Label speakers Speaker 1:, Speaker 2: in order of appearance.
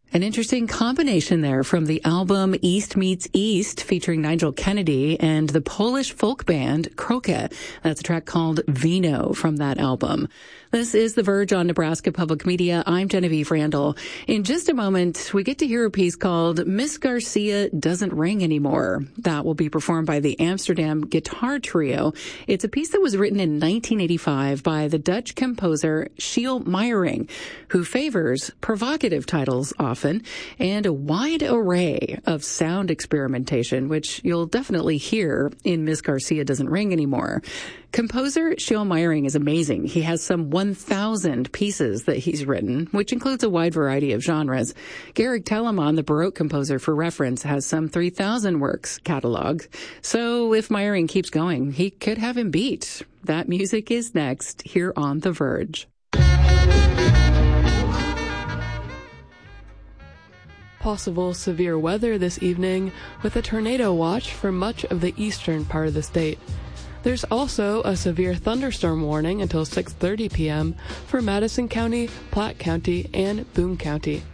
Speaker 1: An interesting combination there from the album East Meets East featuring Nigel Kennedy and the Polish folk band Krokę. That's a track called Vino from that album. This is The Verge on Nebraska Public Media. I'm Genevieve Randall. In just a moment, we get to hear a piece called Miss Garcia Doesn't Ring Anymore. That will be performed by the Amsterdam Guitar Trio. It's a piece that was written in 1985 by the Dutch composer Schiele Meyering, who favors provocative titles often and a wide array of sound experimentation, which you'll definitely hear in Miss Garcia Doesn't Ring Anymore. Composer Schiele Meyering is amazing. He has some 1,000 pieces that he's written, which includes a wide variety of genres. Georg Telemann, the Baroque composer, for reference, has some 3,000 works cataloged. So if Meyering keeps going, he could have him beat. That music is next here on The Verge.
Speaker 2: Possible severe weather this evening with a tornado watch for much of the eastern part of the state. There's also a severe thunderstorm warning until 6:30 p.m. for Madison County, Platte County, and Boone County.